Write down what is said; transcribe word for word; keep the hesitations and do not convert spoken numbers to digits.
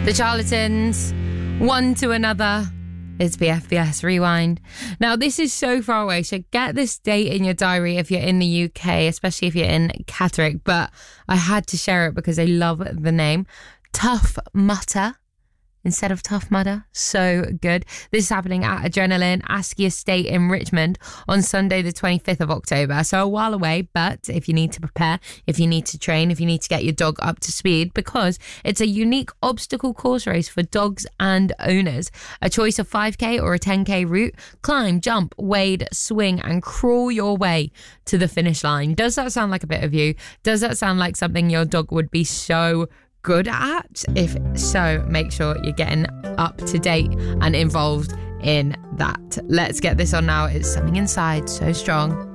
The Charlatans, One to Another. It's B F B S Rewind. Now, this is so far away, so get this date in your diary if you're in the U K, especially if you're in Catterick. But I had to share it because I love the name. Tough Mudder instead of Tough Mudder. So good. This is happening at Adrenaline Askey Estate in Richmond on Sunday the twenty-fifth of October. So a while away, but if you need to prepare, if you need to train, if you need to get your dog up to speed, because it's a unique obstacle course race for dogs and owners. A choice of five K or a ten K route. Climb, jump, wade, swing and crawl your way to the finish line. Does that sound like a bit of you? Does that sound like something your dog would be so good at? If so, make sure you're getting up to date and involved in that. Let's get this on now. It's Something Inside So Strong.